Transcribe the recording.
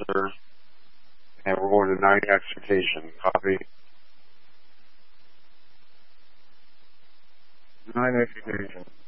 sir. And we're going to night extrication. Copy. Night extrication.